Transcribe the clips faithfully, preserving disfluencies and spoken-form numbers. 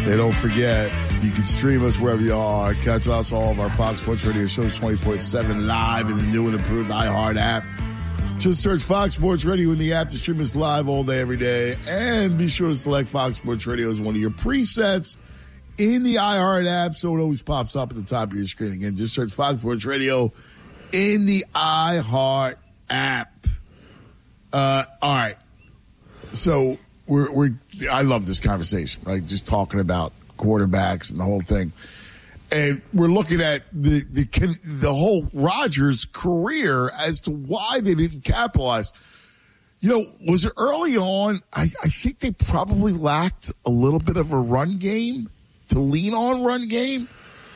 And don't forget, you can stream us wherever you are. Catch us all of our Fox Sports Radio shows twenty-four seven live in the new and improved iHeart app. Just search Fox Sports Radio in the app to stream us live all day, every day. And be sure to select Fox Sports Radio as one of your presets in the iHeart app so it always pops up at the top of your screen. Again, just search Fox Sports Radio in the iHeart app. Uh, all right. So we're, we're, I love this conversation, right? Just talking about quarterbacks and the whole thing. And we're looking at the, the, the whole Rodgers career as to why they didn't capitalize. You know, was it early on? I, I think they probably lacked a little bit of a run game to lean on run game.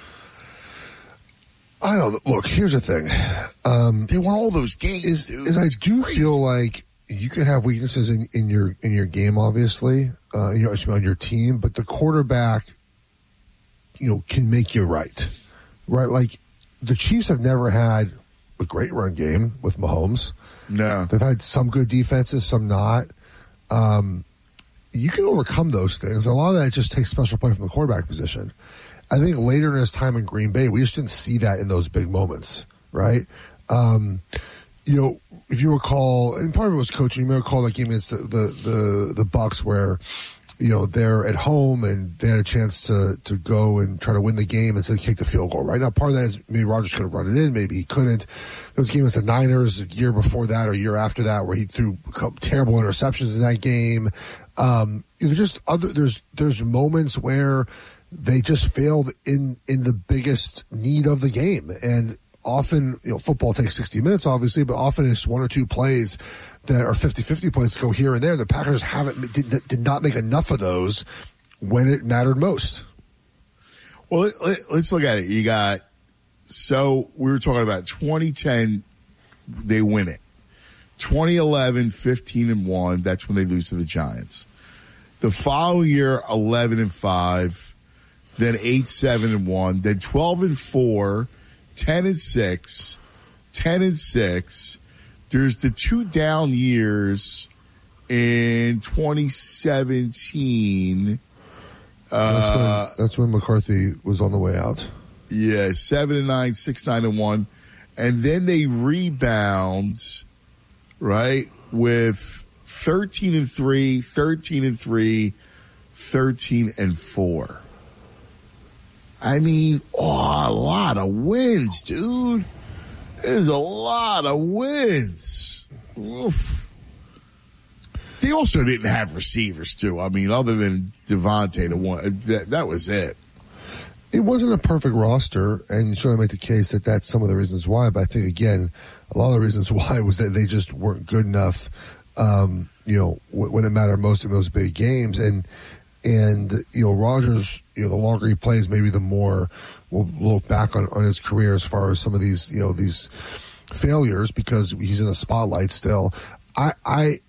I don't look. Here's the thing. Um, they won all those games. Is, dude. is I do crazy. feel like you can have weaknesses in, in your in your game, obviously, uh, you know, on your team, but the quarterback, you know, can make you right, right? Like the Chiefs have never had a great run game with Mahomes. No, they've had some good defenses, some not. Um, you can overcome those things. A lot of that just takes special play from the quarterback position. I think later in his time in Green Bay, we just didn't see that in those big moments, right? Um, you know, if you recall, and part of it was coaching. You may recall that game against the the the, the Bucs where, you know, they're at home and they had a chance to to go and try to win the game instead of kick the field goal. Right now, part of that is maybe Rodgers could have run it in, maybe he couldn't. There was a game against the Niners a year before that or a year after that where he threw terrible interceptions in that game. Um, you know, just other there's there's moments where they just failed in in the biggest need of the game. And often, you know, football takes sixty minutes, obviously, but often it's one or two plays that are fifty-fifty plays to go here and there. The Packers haven't did, did not make enough of those when it mattered most. Well, let's look at it. You got, so we were talking about twenty ten, they win it. twenty eleven, fifteen and one, that's when they lose to the Giants. The following year, eleven and five. Then eight, seven, and one. Then twelve and four, ten and six, ten and six. There's the two down years in twenty seventeen. Uh, that's, when, that's when McCarthy was on the way out. Yeah, seven and nine, six, nine, and one, and then they rebound, right, with thirteen and three, thirteen and three, thirteen and four. I mean, oh, a lot of wins, dude. There's a lot of wins. Oof. They also didn't have receivers, too. I mean, other than Devontae, the one, that, that was it. It wasn't a perfect roster, and you certainly make the case that that's some of the reasons why. But I think, again, a lot of the reasons why was that they just weren't good enough, um, you know, when it mattered most in those big games. And, And, you know, Rodgers, you know, the longer he plays, maybe the more we'll look back on, on his career as far as some of these, you know, these failures because he's in the spotlight still. I, I,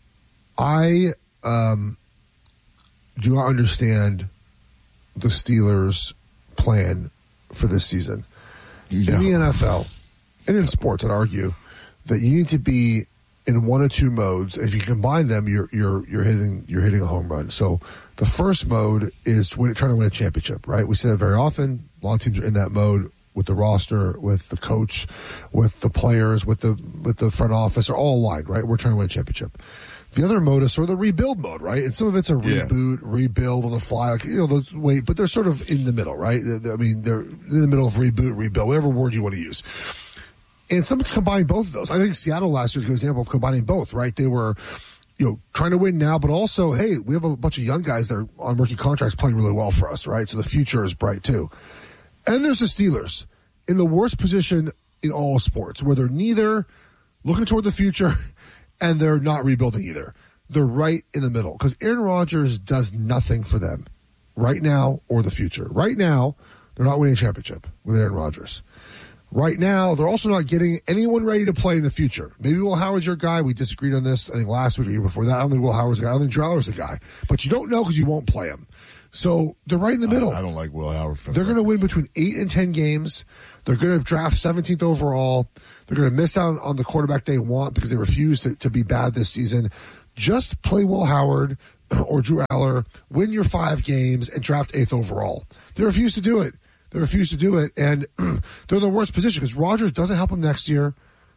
I, um, do not understand the Steelers' plan for this season. No. In the N F L and in sports, I'd argue that you need to be in one or two modes. If you combine them, you're you're you're hitting you're hitting a home run. So the first mode is to win, trying to win a championship, right? We say that very often. A lot of teams are in that mode with the roster, with the coach, with the players, with the with the front office, are all aligned, right? We're trying to win a championship. The other mode is sort of the rebuild mode, right? And some of it's a reboot, yeah. rebuild on the fly, like, you know, those wait, but they're sort of in the middle, right? I mean, they're in the middle of reboot, rebuild, whatever word you want to use. And some combine both of those. I think Seattle last year is a good example of combining both, right? They were, you know, trying to win now, but also, hey, we have a bunch of young guys that are on rookie contracts playing really well for us, right? So the future is bright too. And there's the Steelers in the worst position in all sports, where they're neither looking toward the future and they're not rebuilding either. They're right in the middle because Aaron Rodgers does nothing for them right now or the future. Right now, they're not winning a championship with Aaron Rodgers. Right now, they're also not getting anyone ready to play in the future. Maybe Will Howard's your guy. We disagreed on this, I think, last week or year before that. I don't think Will Howard's the guy. I don't think Drew Aller's the guy. But you don't know because you won't play him. So they're right in the middle. I, I don't like Will Howard. They're going to win between eight and ten games. They're going to draft seventeenth overall. They're going to miss out on the quarterback they want because they refuse to, to be bad this season. Just play Will Howard. or Drew Aller win your five games and draft eighth overall. They refuse to do it. They refuse to do it, and they're in the worst position because Rodgers doesn't help them next year.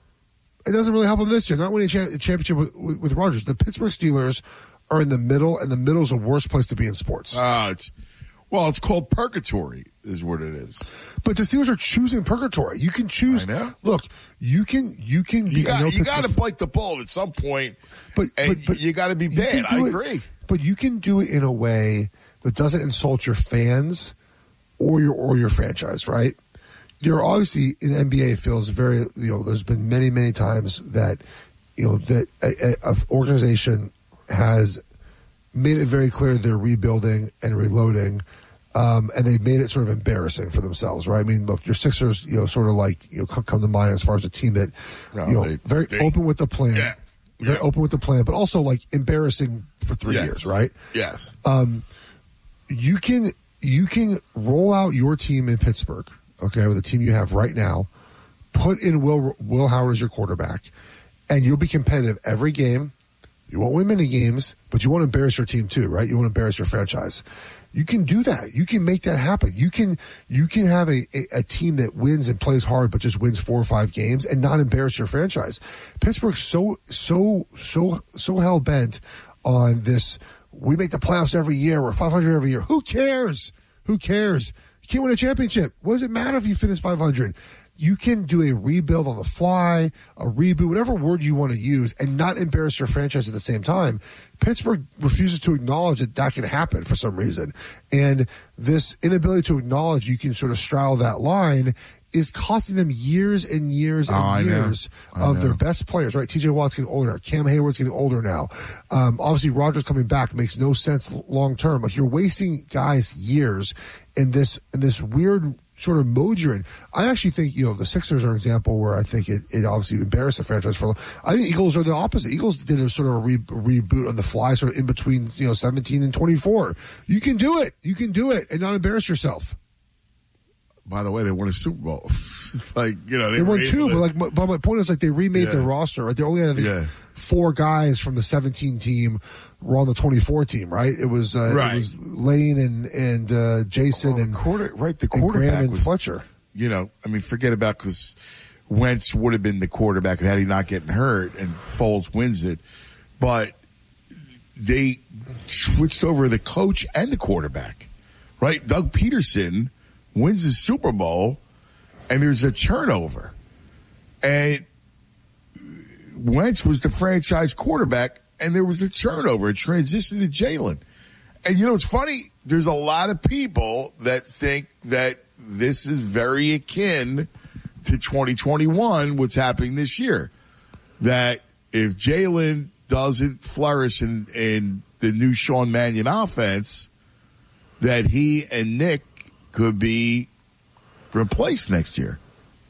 It doesn't really help them this year. Not winning a cha- championship with, with, with Rodgers. The Pittsburgh Steelers are in the middle, and the middle is the worst place to be in sports. Uh, it's, well, it's called purgatory is what it is. But the Steelers are choosing purgatory. You can choose. I know. Look, you can you can be. You got you got to Pittsburgh- bite the bullet at some point, but, and but, but you got to be you bad. can I do it- agree. But you can do it in a way that doesn't insult your fans or your or your franchise, right? You're obviously in the N B A feels very, you know, there's been many, many times that, you know, that a, a, a organization has made it very clear they're rebuilding and reloading, um, and they've made it sort of embarrassing for themselves, right? I mean, look, your Sixers, you know, sort of like, you know, come, come to mind as far as a team that, No, you know, they- very they- open with the plan, Yeah. very Yeah. open with the plan, but also like embarrassing for three Yes. years, right? Yes. Um, you can you can roll out your team in Pittsburgh, okay, with the team you have right now. Put in Will Will Howard as your quarterback, and you'll be competitive every game. You won't win many games, but you won't embarrass your team too, right? You won't embarrass your franchise. You can do that. You can make that happen. You can you can have a, a, a team that wins and plays hard, but just wins four or five games and not embarrass your franchise. Pittsburgh's so so so so hell bent on this. We make the playoffs every year. We're five hundred every year. Who cares? Who cares? You can't win a championship. What does it matter if you finish five hundred? You can do a rebuild on the fly, a reboot, whatever word you want to use, and not embarrass your franchise at the same time. Pittsburgh refuses to acknowledge that that can happen for some reason. And this inability to acknowledge you can sort of straddle that line is costing them years and years and Oh, I know. years I of know. their best players, right? T J Watt's getting older now. Cam Hayward's getting older now. Um, obviously, Rodgers coming back makes no sense long term. Like, you're wasting guys years in this in this weird sort of mode you're in. I actually think, you know, the Sixers are an example where I think it, it obviously embarrassed the franchise for a long. I think Eagles are the opposite. Eagles did a sort of a re, reboot on the fly, sort of in between, you know, seventeen and twenty-four. You can do it. You can do it and not embarrass yourself. By the way, they won a Super Bowl. like, you know, they, They were won able two, to- but like, my- but my point is, like, they remade Yeah. their roster. Right? They only had, I think, Yeah. four guys from the seventeen team were on the twenty-four team. Right? It was uh, Right. it was Lane and and uh, Jason Well, and the quarter, right? The and quarterback Graham and was, Fletcher. you know, I mean, forget about because Wentz would have been the quarterback had he not getting hurt, and Foles wins it. But they switched over the coach and the quarterback, right? Doug Peterson wins the Super Bowl, and there's a turnover, and Wentz was the franchise quarterback, and there was a turnover, a transition to Jalen. And you know, it's funny. There's a lot of people that think that this is very akin to twenty twenty-one, what's happening this year. That if Jalen doesn't flourish in, in the new Sean Mannion offense, that he and Nick could be replaced next year.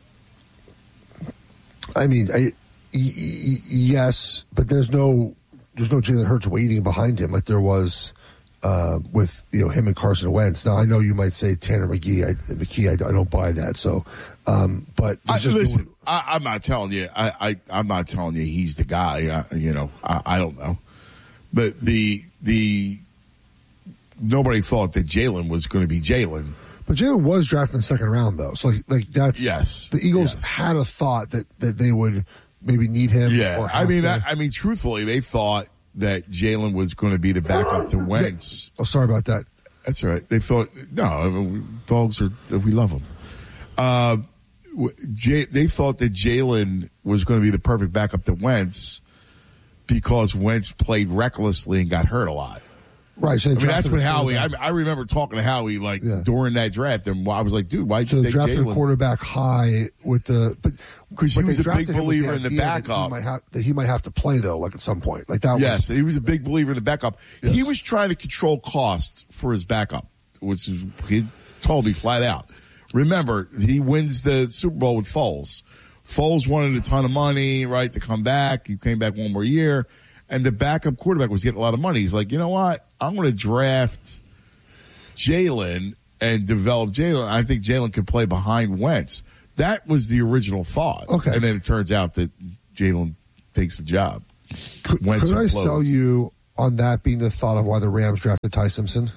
I mean, I, y- y- yes, but there's no there's no Jalen Hurts waiting behind him like there was uh, with, you know, him and Carson Wentz. Now, I know you might say Tanner McGee. I, McKee, I, I don't buy that. So, um, but I, there's just no- listen, I, I'm not telling you. I, I I'm not telling you he's the guy. I, you know, I, I don't know. But the the nobody thought that Jalen was going to be Jalen. But Jalen was drafted in the second round, though. So, like, like that's Yes. the Eagles Yes. had a thought that, that they would maybe need him. Yeah, or I mean, I, have to- I mean, truthfully, they thought that Jalen was going to be the backup to Wentz. oh, sorry about that. That's all right. They thought no, I mean, dogs are we love them. Uh, w- J, they thought that Jalen was going to be the perfect backup to Wentz because Wentz played recklessly and got hurt a lot. Right. So they I mean, that's drafted what a Howie. I, quarterback- I remember talking to Howie like Yeah. during that draft, and I was like, "Dude, why did So you they take drafted a Jalen?" quarterback high with the, but Because he but they was a big drafted him with believer in the idea that he backup. might have- That he might have to play though, like at some point, like that Yes, was. he was a big believer in the backup. Yes. He was trying to control costs for his backup, which is he told me flat out. Remember, he wins the Super Bowl with Foles. Foles wanted a ton of money, right, to come back. He came back one more year, and the backup quarterback was getting a lot of money. He's like, you know what? I'm going to draft Jalen and develop Jalen. I think Jalen could play behind Wentz. That was the original thought. Okay. And then it turns out that Jalen takes the job. Could, Wentz could I implodes. sell you on that being the thought of why the Rams drafted Ty Simpson?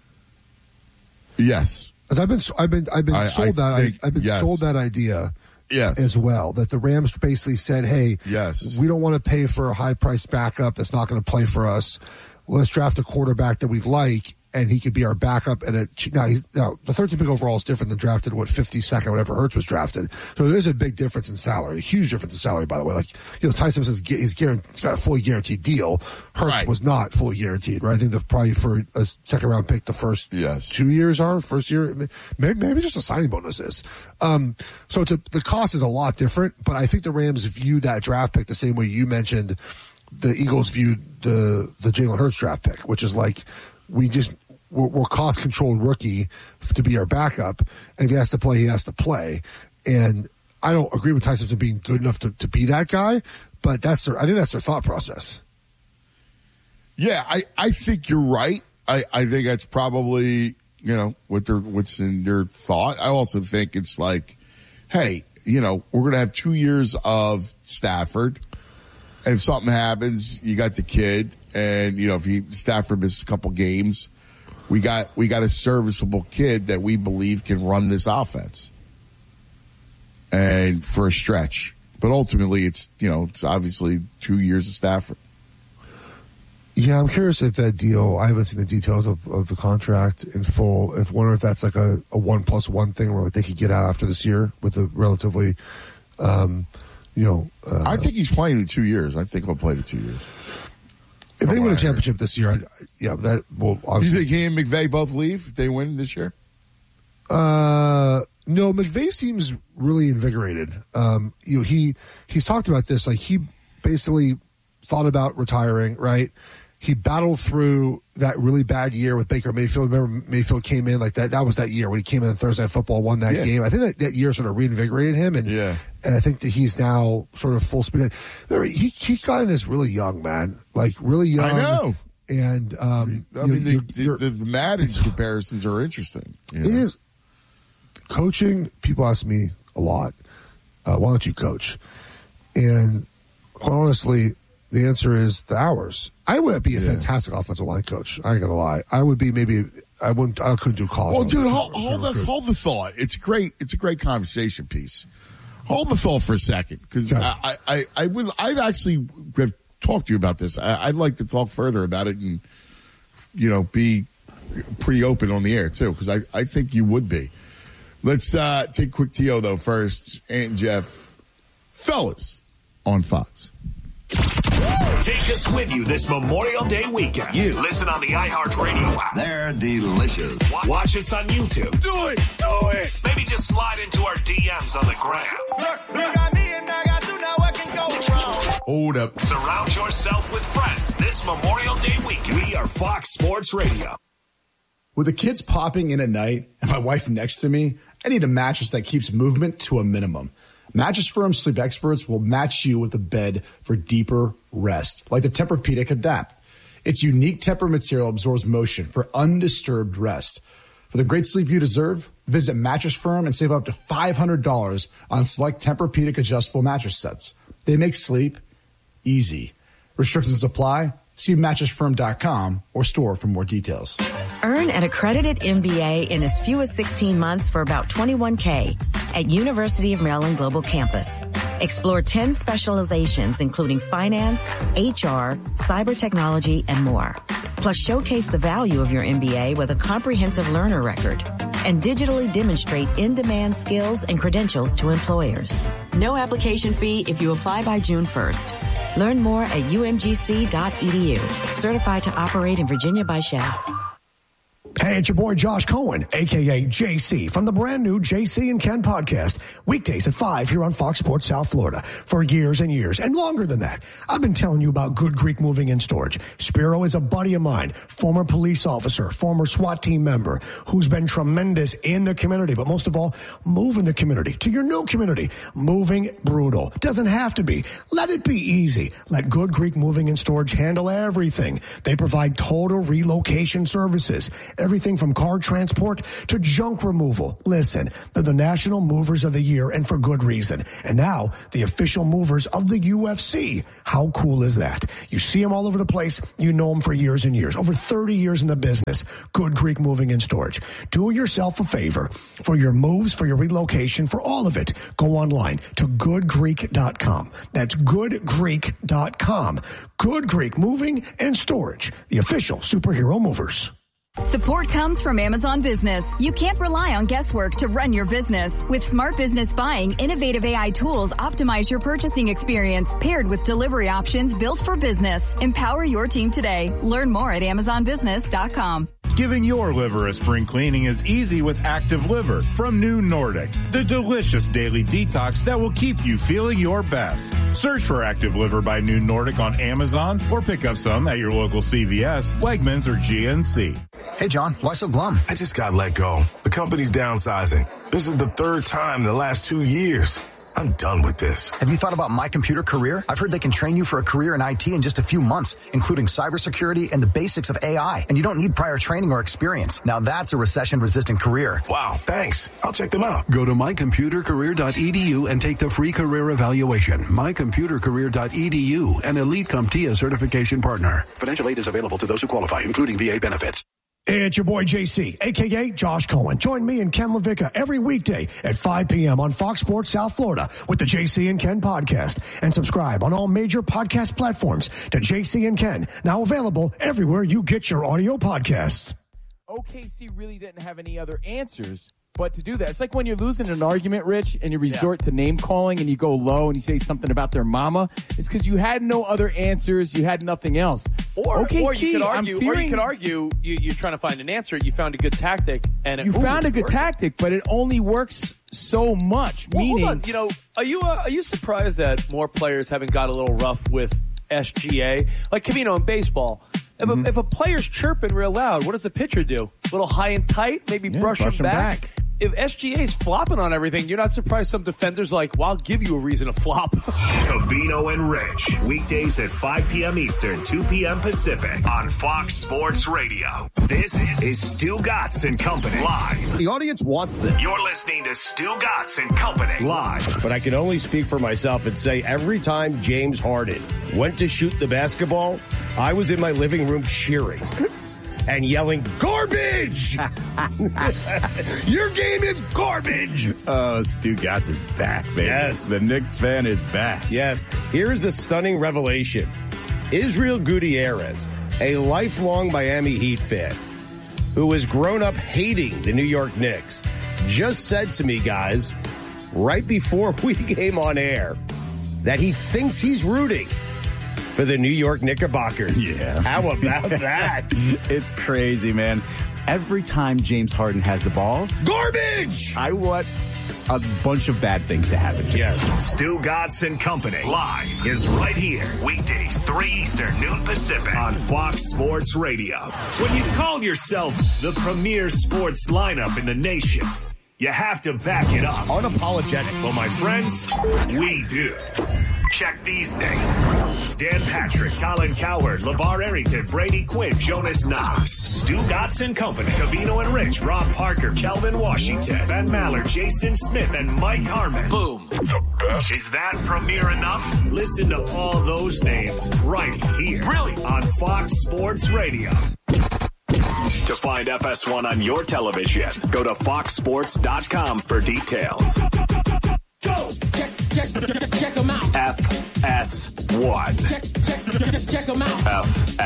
Yes. Because I've been, I've been, I've been I, sold I that, think, I, I've been yes. sold that idea. Yes. As well, that the Rams basically said, hey, yes. we don't want to pay for a high-priced backup that's not going to play for us. Let's draft a quarterback that we like, and he could be our backup. And a, now, he's, now, the thirteenth pick overall is different than drafted, what, fifty-second, whatever Hurts was drafted. So there's a big difference in salary, a huge difference in salary, by the way. Like, you know, Ty Simpson's he's, guaranteed, he's got a fully guaranteed deal. Hurts right. was not fully guaranteed, right? I think that probably for a second-round pick, the first yes. two years are, first year, maybe, maybe just a signing bonus is. Um, so it's a, the cost is a lot different, but I think the Rams viewed that draft pick the same way you mentioned the Eagles viewed the, the Jalen Hurts draft pick, which is like, we just, we're, we're cost-controlled rookie to be our backup, and if he has to play, he has to play. And I don't agree with Ty Simpson being good enough to, to be that guy, but that's their, I think that's their thought process. Yeah, I, I think you're right. I, I think that's probably, you know, what they're, what's in their thought. I also think it's like, hey, you know, we're going to have two years of Stafford. And if something happens, you got the kid, and you know if he Stafford misses a couple games, we got we got a serviceable kid that we believe can run this offense, and for a stretch. But ultimately, it's you know it's obviously two years of Stafford. Yeah, I'm curious if that deal. I haven't seen the details of, of the contract in full. If wonder if that's like a, a one plus one thing where like they could get out after this year with a relatively. Um, You know, uh, I think he's playing in two years. I think he'll play the two years. If they win a championship this year, I, yeah, that will obviously. Do you think he and McVay both leave if they win this year? Uh, no, McVay seems really invigorated. Um, you know, he he's talked about this. Like he basically thought about retiring. Right, he battled through that really bad year with Baker Mayfield. Remember, Mayfield came in like that. That was that year when he came in on Thursday Night Football, won that yeah. game. I think that, that year sort of reinvigorated him, and yeah. and I think that he's now sort of full speed. Remember, he he got in this really young, man, like really young. I know. And um, I mean, you're, the, you're, the, the Madden comparisons are interesting. You know? It is. Coaching, people ask me a lot, uh, why don't you coach? And quite honestly, the answer is the hours. I would be a yeah. fantastic offensive line coach. I ain't gonna lie. I would be maybe. I wouldn't. I couldn't do college. Well, dude, hold, hold the hold the thought. It's great. It's a great conversation piece. Hold the thought for a second, because okay. I, I, I would. I've actually have talked to you about this. I, I'd like to talk further about it, and you know, be pretty open on the air too, because I, I think you would be. Let's uh, take a quick T O though first. Ant and Jeff, fellas, on Fox. Take us with you this Memorial Day weekend. You listen on the iHeartRadio app. They're delicious. Watch us on YouTube. Do it, do it. Maybe just slide into our D Ms on the gram. Look, look, got me and I got you, now what can go wrong? Hold up. Surround yourself with friends this Memorial Day weekend. We are Fox Sports Radio. With the kids popping in at night and my wife next to me, I need a mattress that keeps movement to a minimum. Mattress Firm Sleep Experts will match you with a bed for deeper rest, like the Tempur-Pedic Adapt. Its unique Tempur material absorbs motion for undisturbed rest. For the great sleep you deserve, visit Mattress Firm and save up to five hundred dollars on select Tempur-Pedic adjustable mattress sets. They make sleep easy. Restrictions apply. See mattress firm dot com or store for more details. Earn an accredited M B A in as few as sixteen months for about twenty-one K at University of Maryland Global Campus. Explore ten specializations, including finance, H R, cyber technology, and more. Plus, showcase the value of your M B A with a comprehensive learner record and digitally demonstrate in-demand skills and credentials to employers. No application fee if you apply by June first. Learn more at U M G C dot E D U. Certified to operate in Virginia by S H A. Hey, it's your boy Josh Cohen, a k a. J C, from the brand new J C and Ken podcast, weekdays at five here on Fox Sports South Florida. For years and years, and longer than that, I've been telling you about Good Greek Moving and Storage. Spiro is a buddy of mine, former police officer, former SWAT team member, who's been tremendous in the community, but most of all, moving the community to your new community. Moving brutal. Doesn't have to be. Let it be easy. Let Good Greek Moving and Storage handle everything. They provide total relocation services. everything from car transport to junk removal. Listen, they're the National Movers of the Year, and for good reason. And now, the official movers of the U F C. How cool is that? You see them all over the place. You know them for years and years. Over thirty years in the business. Good Greek Moving and Storage. Do yourself a favor. For your moves, for your relocation, for all of it, go online to good greek dot com. That's good greek dot com. Good Greek Moving and Storage, the official superhero movers. Support comes from Amazon Business. You can't rely on guesswork to run your business. With Smart Business Buying, innovative A I tools optimize your purchasing experience, paired with delivery options built for business. Empower your team today. Learn more at amazon business dot com. Giving your liver a spring cleaning is easy with Active Liver from New Nordic, the delicious daily detox that will keep you feeling your best. Search for Active Liver by New Nordic on Amazon or pick up some at your local C V S, Wegmans, or G N C. Hey, John, why so glum? I just got let go. The company's downsizing. This is the third time in the last two years. I'm done with this. Have you thought about My Computer Career? I've heard they can train you for a career in I T in just a few months, including cybersecurity and the basics of A I. And you don't need prior training or experience. Now that's a recession-resistant career. Wow, thanks. I'll check them out. Go to my computer career dot e d u and take the free career evaluation. my computer career dot e d u, an Elite CompTIA certification partner. Financial aid is available to those who qualify, including V A benefits. It's your boy J C, a k a. Josh Cohen. Join me and Ken LaVicka every weekday at five p.m. on Fox Sports South Florida with the J C and Ken podcast. And subscribe on all major podcast platforms to J C and Ken, now available everywhere you get your audio podcasts. O K C really didn't have any other answers but to do that. It's like when you're losing an argument, Rich, and you resort yeah. to name calling and you go low and you say something about their mama. It's because you had no other answers. You had nothing else. Or, O K C, or you could argue, fearing, or you could argue you, you're trying to find an answer. You found a good tactic, and it, you ooh, found a good working. tactic, but it only works so much. Well, meaning, hold on. You know, are you uh, are you surprised that more players haven't got a little rough with S G A? Like Cavino in baseball. If, mm-hmm. a, if a player's chirping real loud, what does the pitcher do? A little high and tight, maybe yeah, brush, brush him back. back. If S G A's flopping on everything, you're not surprised some defenders like, well, I'll give you a reason to flop. Cavino and Rich, weekdays at five p.m. Eastern, two p.m. Pacific on Fox Sports Radio. This is Stu Gatz and Company live. The audience wants this. You're listening to Stu Gatz and Company live. But I can only speak for myself and say every time James Harden went to shoot the basketball, I was in my living room cheering. And yelling, garbage! Your game is garbage! Oh, Stu Gatz is back, baby. Yes. The Knicks fan is back. Yes. Here's the stunning revelation. Israel Gutierrez, a lifelong Miami Heat fan, who has grown up hating the New York Knicks, just said to me, guys, right before we came on air, that he thinks he's rooting for the New York Knickerbockers. Yeah. How about that? It's crazy, man. Every time James Harden has the ball, garbage! I want a bunch of bad things to happen. Yes. Stu Gatz and Company live is right here. Weekdays, three Eastern, noon Pacific on Fox Sports Radio. When you call yourself the premier sports lineup in the nation, you have to back it up. Unapologetic. Well, my friends, we do. Check these names. Dan Patrick, Colin Cowherd, LeVar Arrington, Brady Quinn, Jonas Knox, Stu Gatz and Company, Cavino and Rich, Rob Parker, Kelvin Washington, Ben Maller, Jason Smith, and Mike Harmon. Boom. The best. Is that premier enough? Listen to all those names right here. Really? On Fox Sports Radio. To find F S one on your television, go to fox sports dot com for details. Go! Check, check, check, check them out. F S one. Check, check, check, check them out. F S